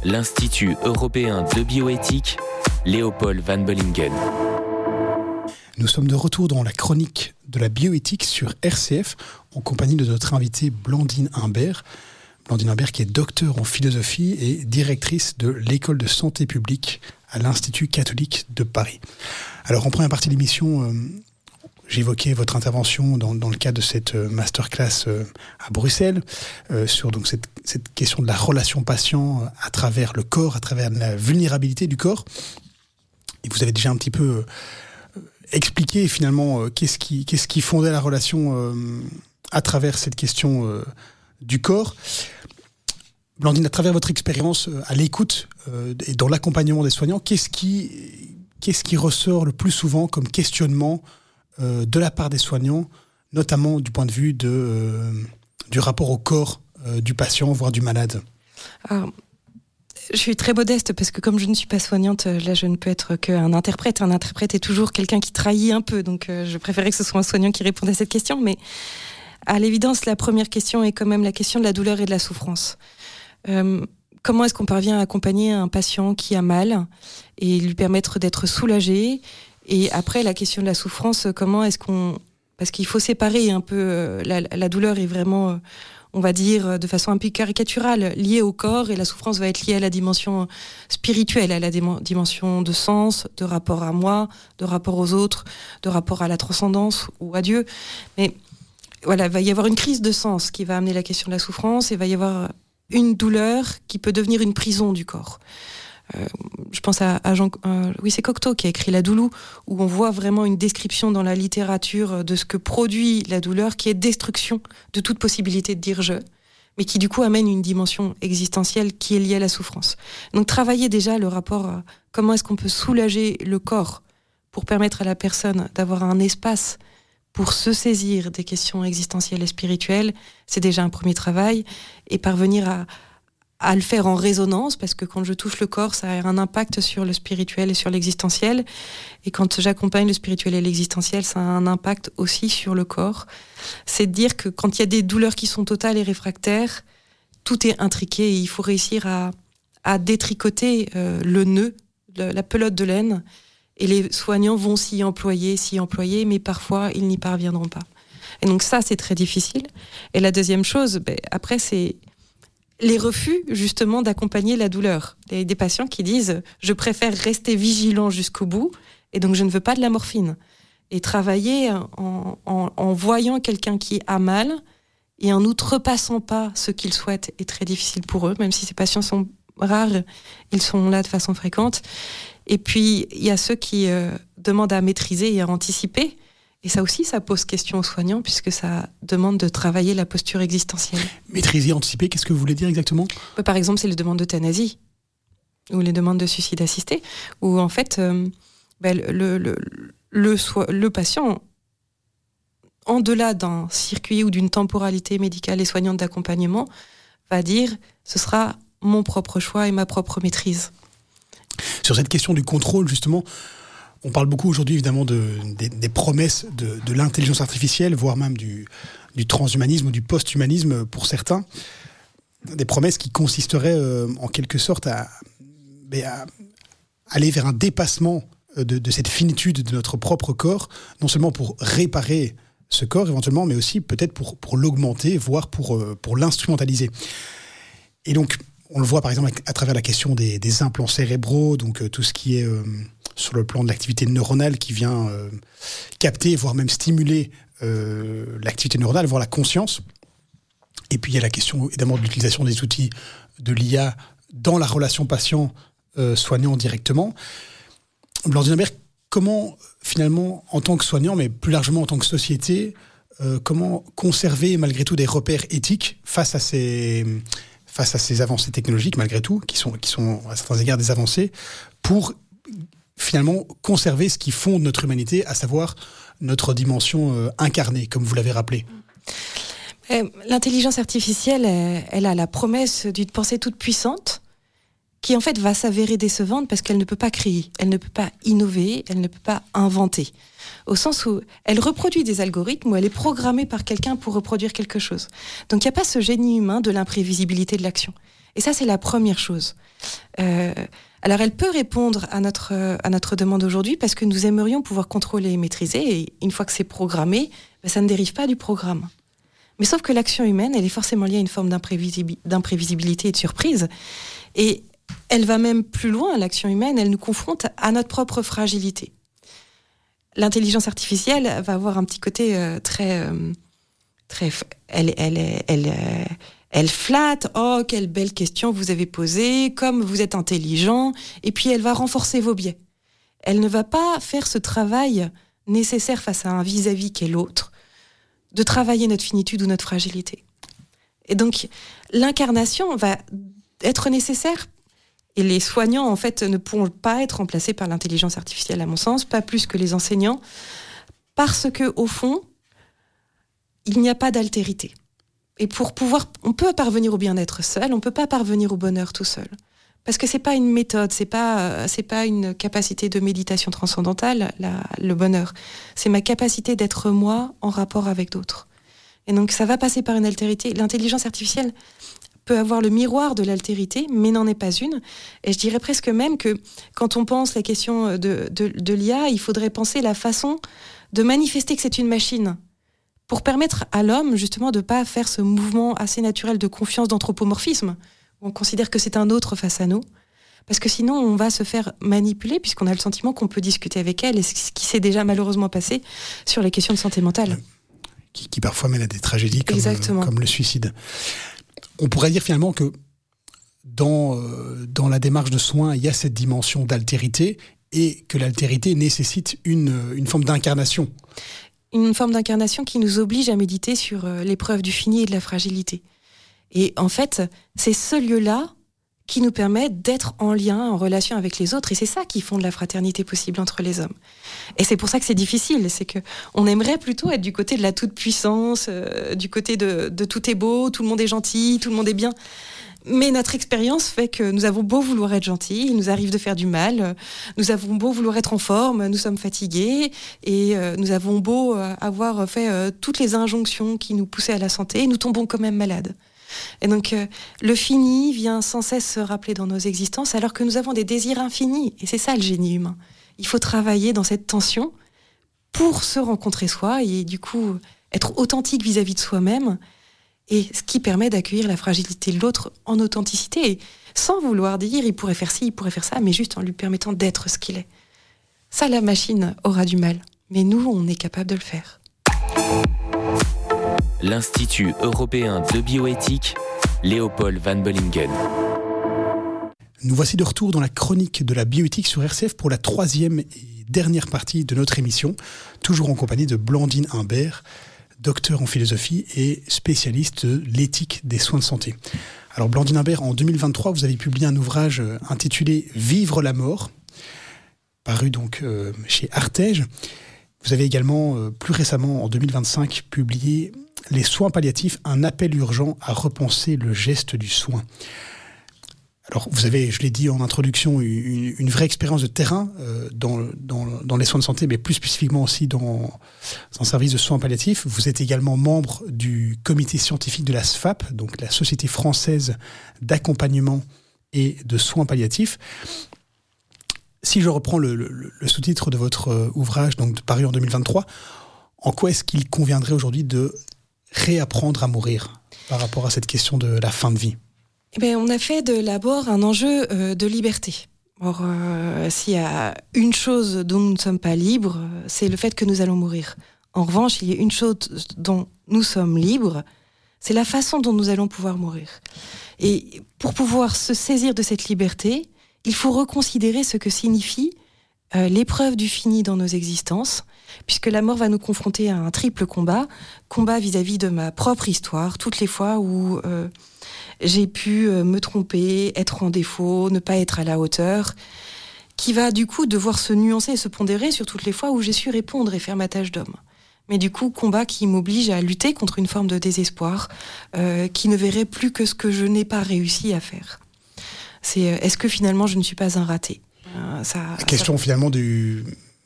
l'Institut européen de bioéthique, Léopold Van Bellingen. Nous sommes de retour dans la chronique de la bioéthique sur RCF en compagnie de notre invitée Blandine Imbert. Blandine Imbert qui est docteure en philosophie et directrice de l'école de santé publique à l'Institut catholique de Paris. Alors en première partie de l'émission, j'évoquais votre intervention dans le cadre de cette masterclass à Bruxelles sur donc cette question de la relation patient à travers le corps, à travers la vulnérabilité du corps. Et vous avez déjà un petit peu expliqué finalement qu'est-ce qui fondait la relation à travers cette question du corps. Blandine, à travers votre expérience à l'écoute et dans l'accompagnement des soignants, qu'est-ce qui ressort le plus souvent comme questionnement de la part des soignants, notamment du point de vue du rapport au corps du patient, voire du malade? Alors, je suis très modeste parce que comme je ne suis pas soignante, là je ne peux être qu'un interprète. Un interprète est toujours quelqu'un qui trahit un peu, donc je préférais que ce soit un soignant qui réponde à cette question. Mais à l'évidence, la première question est quand même la question de la douleur et de la souffrance. Comment est-ce qu'on parvient à accompagner un patient qui a mal et lui permettre d'être soulagé? Et après, la question de la souffrance, comment est-ce qu'on... Parce qu'il faut séparer un peu... La douleur est vraiment, on va dire, de façon un peu caricaturale, liée au corps, et la souffrance va être liée à la dimension spirituelle, à la dimension de sens, de rapport à moi, de rapport aux autres, de rapport à la transcendance ou à Dieu. Mais voilà, il va y avoir une crise de sens qui va amener la question de la souffrance, et il va y avoir une douleur qui peut devenir une prison du corps. Je pense à c'est Cocteau qui a écrit La Doulou, où on voit vraiment une description dans la littérature de ce que produit la douleur, qui est destruction de toute possibilité de dire je, mais qui du coup amène une dimension existentielle qui est liée à la souffrance. Donc travailler déjà le rapport à comment est-ce qu'on peut soulager le corps pour permettre à la personne d'avoir un espace pour se saisir des questions existentielles et spirituelles, c'est déjà un premier travail, et parvenir à le faire en résonance, parce que quand je touche le corps, ça a un impact sur le spirituel et sur l'existentiel, et quand j'accompagne le spirituel et l'existentiel, ça a un impact aussi sur le corps. C'est de dire que quand il y a des douleurs qui sont totales et réfractaires, tout est intriqué, et il faut réussir à détricoter le nœud, la pelote de laine, et les soignants vont s'y employer, mais parfois ils n'y parviendront pas. Et donc ça, c'est très difficile. Et la deuxième chose, après, c'est les refus, justement, d'accompagner la douleur. Il y a des patients qui disent « je préfère rester vigilant jusqu'au bout, et donc je ne veux pas de la morphine ». Et travailler en voyant quelqu'un qui a mal, et en outrepassant pas ce qu'ils souhaitent, est très difficile pour eux, même si ces patients sont rares, ils sont là de façon fréquente. Et puis, il y a ceux qui demandent à maîtriser et à anticiper. Et ça aussi, ça pose question aux soignants, puisque ça demande de travailler la posture existentielle. Maîtriser, anticiper, qu'est-ce que vous voulez dire exactement ? Par exemple, c'est les demandes d'euthanasie, ou les demandes de suicide assisté, où en fait, le patient, en delà d'un circuit ou d'une temporalité médicale et soignante d'accompagnement, va dire « ce sera mon propre choix et ma propre maîtrise ». Sur cette question du contrôle, justement, on parle beaucoup aujourd'hui évidemment des promesses de l'intelligence artificielle, voire même du transhumanisme ou du post-humanisme pour certains. Des promesses qui consisteraient en quelque sorte à aller vers un dépassement de cette finitude de notre propre corps, non seulement pour réparer ce corps éventuellement, mais aussi peut-être pour l'augmenter, voire pour l'instrumentaliser. Et donc, on le voit par exemple à travers la question des implants cérébraux, donc tout ce qui est sur le plan de l'activité neuronale qui vient capter, voire même stimuler l'activité neuronale, voire la conscience. Et puis il y a la question évidemment de l'utilisation des outils de l'IA dans la relation patient-soignant directement. Blandine Imbert, comment finalement, en tant que soignant, mais plus largement en tant que société, comment conserver malgré tout des repères éthiques face à ces avancées technologiques, malgré tout, qui sont à certains égards des avancées, pour finalement conserver ce qui fonde notre humanité, à savoir notre dimension incarnée, comme vous l'avez rappelé. L'intelligence artificielle, elle a la promesse d'une pensée toute puissante, qui en fait va s'avérer décevante parce qu'elle ne peut pas créer, elle ne peut pas innover, elle ne peut pas inventer. Au sens où elle reproduit des algorithmes, où elle est programmée par quelqu'un pour reproduire quelque chose. Donc il n'y a pas ce génie humain de l'imprévisibilité de l'action. Et ça, c'est la première chose. Alors, elle peut répondre à notre demande aujourd'hui parce que nous aimerions pouvoir contrôler et maîtriser. Et une fois que c'est programmé, ça ne dérive pas du programme. Mais sauf que l'action humaine, elle est forcément liée à une forme d'imprévisibilité et de surprise. Et elle va même plus loin, l'action humaine, elle nous confronte à notre propre fragilité. L'intelligence artificielle va avoir un petit côté très... Elle flatte, oh quelle belle question vous avez posée, comme vous êtes intelligent, et puis elle va renforcer vos biais. Elle ne va pas faire ce travail nécessaire face à un vis-à-vis qu'est l'autre, de travailler notre finitude ou notre fragilité. Et donc l'incarnation va être nécessaire, et les soignants en fait ne pourront pas être remplacés par l'intelligence artificielle à mon sens, pas plus que les enseignants, parce que au fond, il n'y a pas d'altérité. Et on peut parvenir au bien-être seul, on peut pas parvenir au bonheur tout seul. Parce que c'est pas une méthode, c'est pas une capacité de méditation transcendantale, le bonheur. C'est ma capacité d'être moi en rapport avec d'autres. Et donc ça va passer par une altérité. L'intelligence artificielle peut avoir le miroir de l'altérité, mais n'en est pas une. Et je dirais presque même que quand on pense la question de l'IA, il faudrait penser la façon de manifester que c'est une machine, pour permettre à l'homme, justement, de ne pas faire ce mouvement assez naturel de confiance, d'anthropomorphisme, où on considère que c'est un autre face à nous. Parce que sinon, on va se faire manipuler, puisqu'on a le sentiment qu'on peut discuter avec elle, et ce qui s'est déjà malheureusement passé sur les questions de santé mentale. Qui parfois mène à des tragédies comme le suicide. On pourrait dire finalement que dans la démarche de soins, il y a cette dimension d'altérité, et que l'altérité nécessite une forme d'incarnation. Une forme d'incarnation qui nous oblige à méditer sur l'épreuve du fini et de la fragilité. Et en fait, c'est ce lieu-là qui nous permet d'être en lien, en relation avec les autres, et c'est ça qui fonde la fraternité possible entre les hommes. Et c'est pour ça que c'est difficile, c'est que on aimerait plutôt être du côté de la toute-puissance, du côté de tout est beau, tout le monde est gentil, tout le monde est bien. Mais notre expérience fait que nous avons beau vouloir être gentils, il nous arrive de faire du mal, nous avons beau vouloir être en forme, nous sommes fatigués, et nous avons beau avoir fait toutes les injonctions qui nous poussaient à la santé, nous tombons quand même malades. Et donc le fini vient sans cesse se rappeler dans nos existences, alors que nous avons des désirs infinis, et c'est ça le génie humain. Il faut travailler dans cette tension pour se rencontrer soi, et du coup être authentique vis-à-vis de soi-même, et ce qui permet d'accueillir la fragilité de l'autre en authenticité, et sans vouloir dire il pourrait faire ci, il pourrait faire ça, mais juste en lui permettant d'être ce qu'il est. Ça, la machine aura du mal, mais nous, on est capable de le faire. L'Institut européen de bioéthique, Léopold Van Bellingen. Nous voici de retour dans la chronique de la bioéthique sur RCF pour la 3e et dernière partie de notre émission, toujours en compagnie de Blandine Humbert, docteur en philosophie et spécialiste de l'éthique des soins de santé. Alors Blandine Humbert, en 2023, vous avez publié un ouvrage intitulé « Vivre la mort », paru donc chez Artege. Vous avez également, plus récemment, en 2025, publié « Les soins palliatifs, un appel urgent à repenser le geste du soin ». Alors, vous avez, je l'ai dit en introduction, une vraie expérience de terrain dans les soins de santé, mais plus spécifiquement aussi dans un service de soins palliatifs. Vous êtes également membre du comité scientifique de la SFAP, donc la Société française d'accompagnement et de soins palliatifs. Si je reprends le sous-titre de votre ouvrage, donc paru en 2023, en quoi est-ce qu'il conviendrait aujourd'hui de réapprendre à mourir par rapport à cette question de la fin de vie ? Eh bien, on a fait de l'abord un enjeu de liberté. Or, s'il y a une chose dont nous ne sommes pas libres, c'est le fait que nous allons mourir. En revanche, il y a une chose dont nous sommes libres, c'est la façon dont nous allons pouvoir mourir. Et pour pouvoir se saisir de cette liberté, il faut reconsidérer ce que signifie l'épreuve du fini dans nos existences, puisque la mort va nous confronter à un triple combat vis-à-vis de ma propre histoire, toutes les fois où j'ai pu me tromper, être en défaut, ne pas être à la hauteur, qui va du coup devoir se nuancer et se pondérer sur toutes les fois où j'ai su répondre et faire ma tâche d'homme. Mais du coup, combat qui m'oblige à lutter contre une forme de désespoir, qui ne verrait plus que ce que je n'ai pas réussi à faire. C'est est-ce que finalement je ne suis pas un raté ? La question finalement du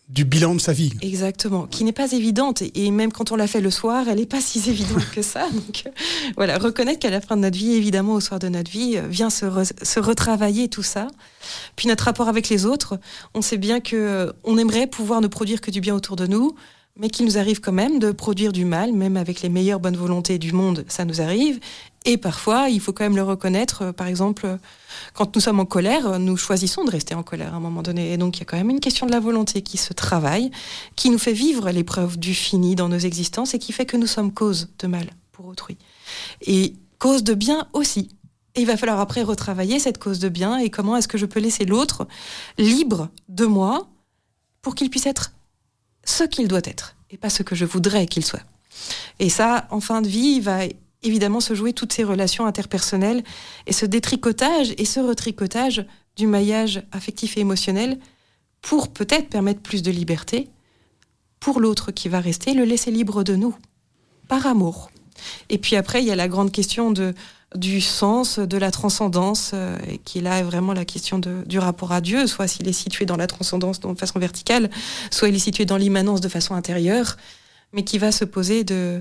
du bilan de sa vie. Exactement, qui n'est pas évidente. Et même quand on l'a fait le soir, elle n'est pas si évidente que ça. Donc voilà, reconnaître qu'à la fin de notre vie, évidemment, au soir de notre vie, vient se retravailler tout ça. Puis notre rapport avec les autres, on sait bien qu'on aimerait pouvoir ne produire que du bien autour de nous, mais qu'il nous arrive quand même de produire du mal, même avec les meilleures bonnes volontés du monde, ça nous arrive. Et parfois, il faut quand même le reconnaître. Par exemple, quand nous sommes en colère, nous choisissons de rester en colère à un moment donné. Et donc, il y a quand même une question de la volonté qui se travaille, qui nous fait vivre l'épreuve du fini dans nos existences et qui fait que nous sommes cause de mal pour autrui. Et cause de bien aussi. Et il va falloir après retravailler cette cause de bien et comment est-ce que je peux laisser l'autre libre de moi pour qu'il puisse être ce qu'il doit être et pas ce que je voudrais qu'il soit. Et ça, en fin de vie, il va évidemment se jouer toutes ces relations interpersonnelles et ce détricotage et ce retricotage du maillage affectif et émotionnel pour peut-être permettre plus de liberté pour l'autre qui va rester, le laisser libre de nous, par amour. Et puis après, il y a la grande question du sens, de la transcendance, qui est là vraiment la question du rapport à Dieu, soit s'il est situé dans la transcendance de façon verticale, soit il est situé dans l'immanence de façon intérieure, mais qui va se poser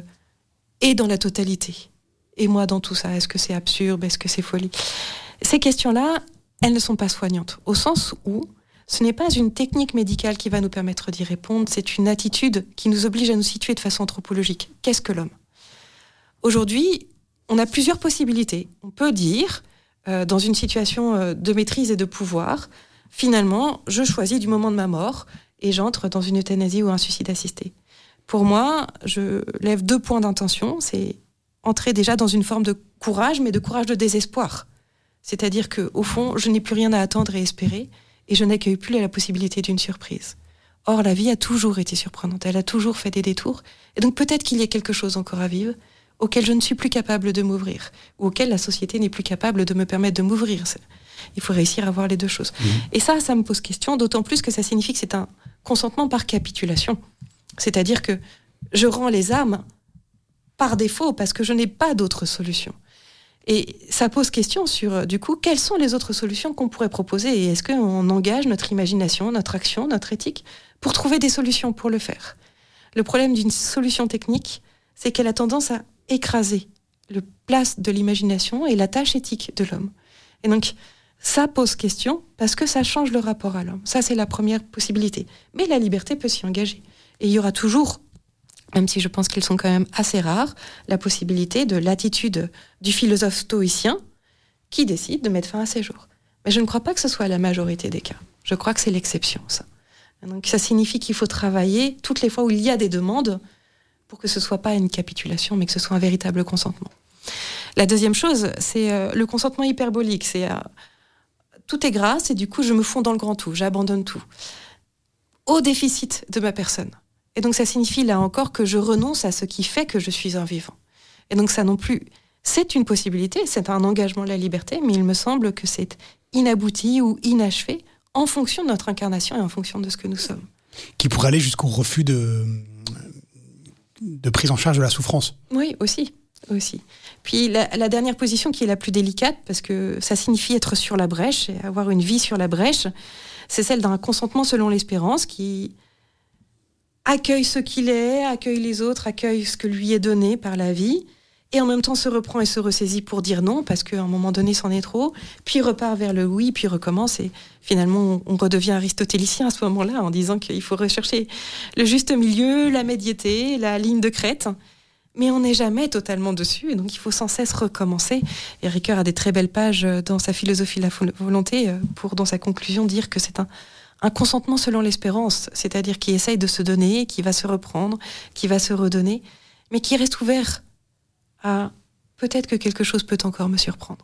et dans la totalité. Et moi dans tout ça, est-ce que c'est absurde, est-ce que c'est folie ? Ces questions-là, elles ne sont pas soignantes, au sens où ce n'est pas une technique médicale qui va nous permettre d'y répondre, c'est une attitude qui nous oblige à nous situer de façon anthropologique. Qu'est-ce que l'homme ? Aujourd'hui, on a plusieurs possibilités. On peut dire, dans une situation de maîtrise et de pouvoir, finalement, je choisis du moment de ma mort et j'entre dans une euthanasie ou un suicide assisté. Pour moi, je lève 2 points d'intention. C'est entrer déjà dans une forme de courage, mais de courage de désespoir. C'est-à-dire qu'au fond, je n'ai plus rien à attendre et espérer et je n'accueille plus la possibilité d'une surprise. Or, la vie a toujours été surprenante. Elle a toujours fait des détours. Et donc, peut-être qu'il y a quelque chose encore à vivre auquel je ne suis plus capable de m'ouvrir, ou auquel la société n'est plus capable de me permettre de m'ouvrir. Il faut réussir à voir les 2 choses. Et ça me pose question, d'autant plus que ça signifie que c'est un consentement par capitulation. C'est-à-dire que je rends les âmes par défaut, parce que je n'ai pas d'autre solution. Et ça pose question sur, du coup, quelles sont les autres solutions qu'on pourrait proposer, et est-ce qu'on engage notre imagination, notre action, notre éthique, pour trouver des solutions pour le faire. Le problème d'une solution technique, c'est qu'elle a tendance à écraser le place de l'imagination et la tâche éthique de l'homme. Et donc, ça pose question parce que ça change le rapport à l'homme. Ça, c'est la première possibilité. Mais la liberté peut s'y engager. Et il y aura toujours, même si je pense qu'ils sont quand même assez rares, la possibilité de l'attitude du philosophe stoïcien qui décide de mettre fin à ses jours. Mais je ne crois pas que ce soit la majorité des cas. Je crois que c'est l'exception, ça. Et donc, ça signifie qu'il faut travailler toutes les fois où il y a des demandes pour que ce ne soit pas une capitulation, mais que ce soit un véritable consentement. La deuxième chose, c'est le consentement hyperbolique. C'est tout est grâce et du coup, je me fonds dans le grand tout, j'abandonne tout, au déficit de ma personne. Et donc, ça signifie là encore que je renonce à ce qui fait que je suis un vivant. Et donc, ça non plus, c'est une possibilité, c'est un engagement de la liberté, mais il me semble que c'est inabouti ou inachevé en fonction de notre incarnation et en fonction de ce que nous sommes. Qui pourrait aller jusqu'au refus de prise en charge de la souffrance. Oui, aussi. Puis la dernière position qui est la plus délicate, parce que ça signifie être sur la brèche et avoir une vie sur la brèche, c'est celle d'un consentement selon l'espérance qui accueille ce qu'il est, accueille les autres, accueille ce que lui est donné par la vie, et en même temps se reprend et se ressaisit pour dire non, parce qu'à un moment donné, c'en est trop, puis repart vers le oui, puis recommence, et finalement, on redevient aristotélicien à ce moment-là, en disant qu'il faut rechercher le juste milieu, la médiété, la ligne de crête, mais on n'est jamais totalement dessus, et donc il faut sans cesse recommencer. Et Ricoeur a des très belles pages dans sa philosophie de la volonté, pour, dans sa conclusion, dire que c'est un consentement selon l'espérance, c'est-à-dire qui essaye de se donner, qui va se reprendre, qui va se redonner, mais qui reste ouvert à peut-être que quelque chose peut encore me surprendre.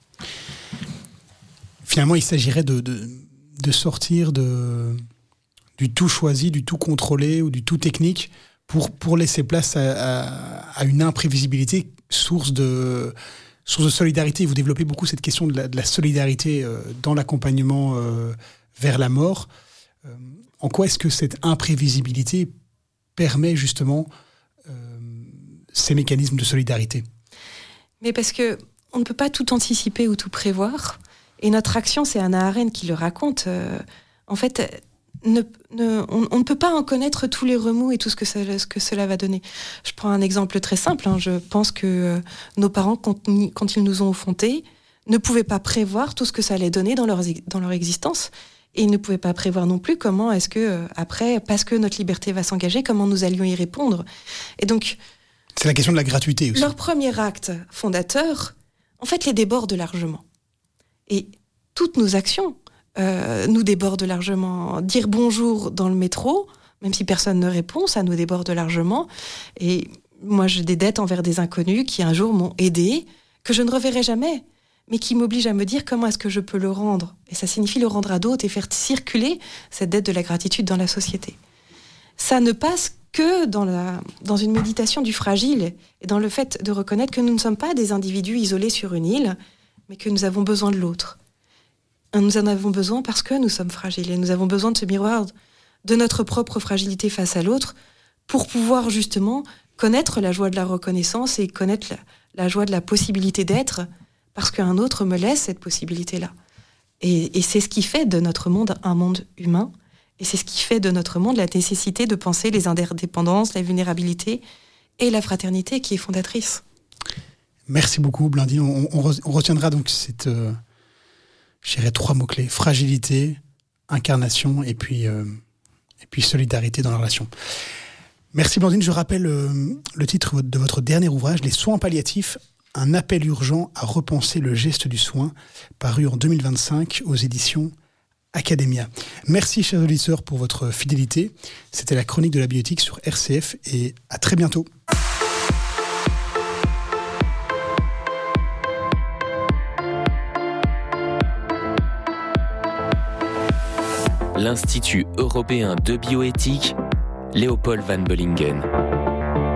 Finalement, il s'agirait de sortir du tout choisi, du tout contrôlé ou du tout technique pour laisser place à une imprévisibilité, source de solidarité. Vous développez beaucoup cette question de la solidarité dans l'accompagnement vers la mort. En quoi est-ce que cette imprévisibilité permet justement ces mécanismes de solidarité? Mais parce que on ne peut pas tout anticiper ou tout prévoir. Et notre action, c'est Hannah Arendt qui le raconte. En fait, on ne peut pas en connaître tous les remous et tout ce que cela va donner. Je prends un exemple très simple. Je pense que nos parents, quand ils nous ont enfantés, ne pouvaient pas prévoir tout ce que ça allait donner dans leur existence. Et ils ne pouvaient pas prévoir non plus comment est-ce que, après, parce que notre liberté va s'engager, comment nous allions y répondre. Et donc... C'est la question de la gratuité aussi. Leur premier acte fondateur, en fait, les déborde largement. Et toutes nos actions nous débordent largement. Dire bonjour dans le métro, même si personne ne répond, ça nous déborde largement. Et moi, j'ai des dettes envers des inconnus qui un jour m'ont aidé, que je ne reverrai jamais, mais qui m'obligent à me dire comment est-ce que je peux le rendre. Et ça signifie le rendre à d'autres et faire circuler cette dette de la gratitude dans la société. Ça ne passe que dans une méditation du fragile et dans le fait de reconnaître que nous ne sommes pas des individus isolés sur une île, mais que nous avons besoin de l'autre. Nous en avons besoin parce que nous sommes fragiles et nous avons besoin de ce miroir de notre propre fragilité face à l'autre pour pouvoir justement connaître la joie de la reconnaissance et connaître la joie de la possibilité d'être parce qu'un autre me laisse cette possibilité-là. Et c'est ce qui fait de notre monde un monde humain. Et c'est ce qui fait de notre monde la nécessité de penser les interdépendances, la vulnérabilité et la fraternité qui est fondatrice. Merci beaucoup, Blandine. On retiendra donc je dirais 3 mots-clés. Fragilité, incarnation et puis solidarité dans la relation. Merci, Blandine. Je rappelle le titre de votre dernier ouvrage, Les soins palliatifs, un appel urgent à repenser le geste du soin, paru en 2025 aux éditions Academia. Merci, chers auditeurs, pour votre fidélité. C'était la chronique de la bioéthique sur RCF et à très bientôt. L'Institut européen de bioéthique, Léopold van Bellingen.